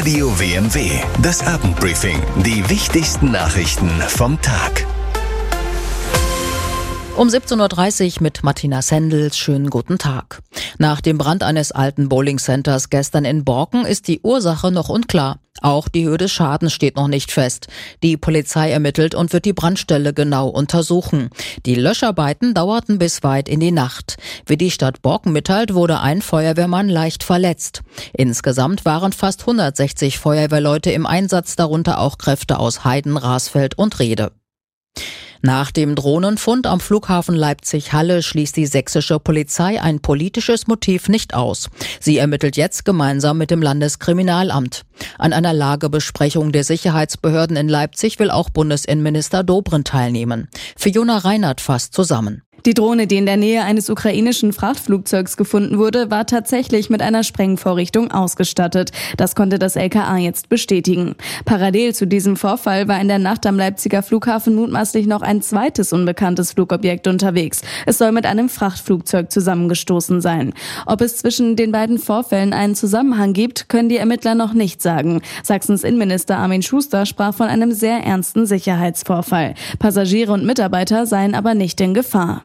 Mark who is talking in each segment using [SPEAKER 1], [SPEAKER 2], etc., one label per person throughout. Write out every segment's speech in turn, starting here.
[SPEAKER 1] Radio WMW, das Abendbriefing. Die wichtigsten Nachrichten vom Tag.
[SPEAKER 2] Um 17.30 Uhr mit Martina Sendels. Schönen guten Tag. Nach dem Brand eines alten Bowling-Centers gestern in Borken ist die Ursache noch unklar. Auch die Höhe des Schadens steht noch nicht fest. Die Polizei ermittelt und wird die Brandstelle genau untersuchen. Die Löscharbeiten dauerten bis weit in die Nacht. Wie die Stadt Borken mitteilt, wurde ein Feuerwehrmann leicht verletzt. Insgesamt waren fast 160 Feuerwehrleute im Einsatz, darunter auch Kräfte aus Heiden, Rasfeld und Rehde. Nach dem Drohnenfund am Flughafen Leipzig-Halle schließt die sächsische Polizei ein politisches Motiv nicht aus. Sie ermittelt jetzt gemeinsam mit dem Landeskriminalamt. An einer Lagebesprechung der Sicherheitsbehörden in Leipzig will auch Bundesinnenminister Dobrindt teilnehmen. Fiona Reinhardt fasst zusammen.
[SPEAKER 3] Die Drohne, die in der Nähe eines ukrainischen Frachtflugzeugs gefunden wurde, war tatsächlich mit einer Sprengvorrichtung ausgestattet. Das konnte das LKA jetzt bestätigen. Parallel zu diesem Vorfall war in der Nacht am Leipziger Flughafen mutmaßlich noch ein zweites unbekanntes Flugobjekt unterwegs. Es soll mit einem Frachtflugzeug zusammengestoßen sein. Ob es zwischen den beiden Vorfällen einen Zusammenhang gibt, können die Ermittler noch nicht sagen. Sachsens Innenminister Armin Schuster sprach von einem sehr ernsten Sicherheitsvorfall. Passagiere und Mitarbeiter seien aber nicht in Gefahr.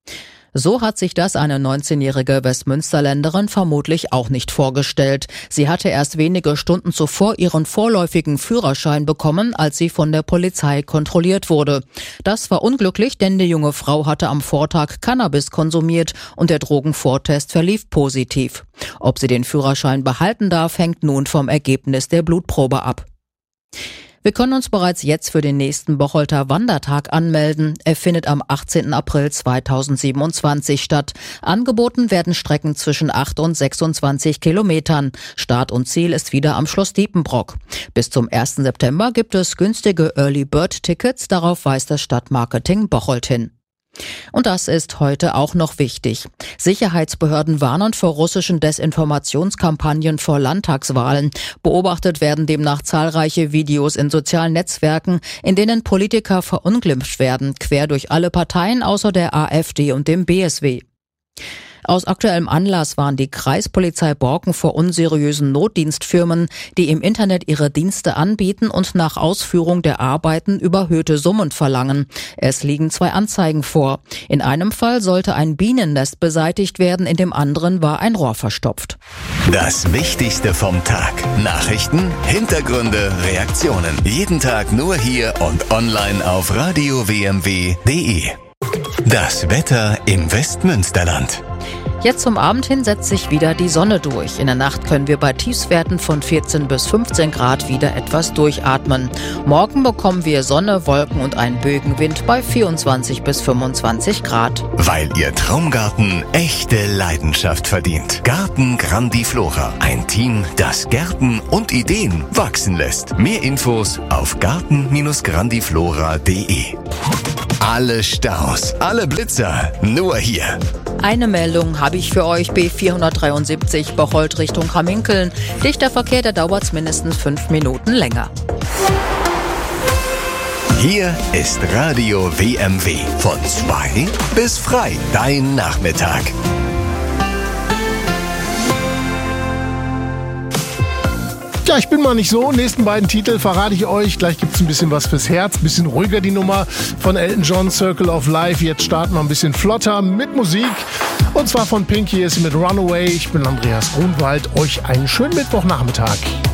[SPEAKER 2] So hat sich das eine 19-jährige Westmünsterländerin vermutlich auch nicht vorgestellt. Sie hatte erst wenige Stunden zuvor ihren vorläufigen Führerschein bekommen, als sie von der Polizei kontrolliert wurde. Das war unglücklich, denn die junge Frau hatte am Vortag Cannabis konsumiert und der Drogenvortest verlief positiv. Ob sie den Führerschein behalten darf, hängt nun vom Ergebnis der Blutprobe ab. Wir können uns bereits jetzt für den nächsten Bocholter Wandertag anmelden. Er findet am 18. April 2027 statt. Angeboten werden Strecken zwischen 8 und 26 Kilometern. Start und Ziel ist wieder am Schloss Diepenbrock. Bis zum 1. September gibt es günstige Early Bird Tickets. Darauf weist das Stadtmarketing Bocholt hin. Und das ist heute auch noch wichtig. Sicherheitsbehörden warnen vor russischen Desinformationskampagnen vor Landtagswahlen. Beobachtet werden demnach zahlreiche Videos in sozialen Netzwerken, in denen Politiker verunglimpft werden, quer durch alle Parteien außer der AfD und dem BSW. Aus aktuellem Anlass warnt die Kreispolizei Borken vor unseriösen Notdienstfirmen, die im Internet ihre Dienste anbieten und nach Ausführung der Arbeiten überhöhte Summen verlangen. Es liegen 2 Anzeigen vor. In einem Fall sollte ein Bienennest beseitigt werden, in dem anderen war ein Rohr verstopft.
[SPEAKER 1] Das Wichtigste vom Tag. Nachrichten, Hintergründe, Reaktionen. Jeden Tag nur hier und online auf radiowmw.de. Das Wetter im Westmünsterland.
[SPEAKER 2] Jetzt zum Abend hin setzt sich wieder die Sonne durch. In der Nacht können wir bei Tiefstwerten von 14 bis 15 Grad wieder etwas durchatmen. Morgen bekommen wir Sonne, Wolken und einen Bögenwind bei 24 bis 25 Grad.
[SPEAKER 1] Weil Ihr Traumgarten echte Leidenschaft verdient. Garten Grandiflora. Ein Team, das Gärten und Ideen wachsen lässt. Mehr Infos auf garten-grandiflora.de. Alle Staus, alle Blitzer, nur hier.
[SPEAKER 2] Eine Meldung habe ich für euch. B473 Bocholt Richtung Hamminkeln. Dichter Verkehr, der dauert mindestens 5 Minuten länger.
[SPEAKER 1] Hier ist Radio WMW. Von 2 bis frei. Dein Nachmittag.
[SPEAKER 4] Ja, ich bin mal nicht so. Nächsten beiden Titel verrate ich euch. Gleich gibt's ein bisschen was fürs Herz. Bisschen ruhiger die Nummer von Elton John, Circle of Life. Jetzt starten wir ein bisschen flotter mit Musik. Und zwar von Pink. Hier ist sie mit Runaway. Ich bin Andreas Grunwald. Euch einen schönen Mittwochnachmittag.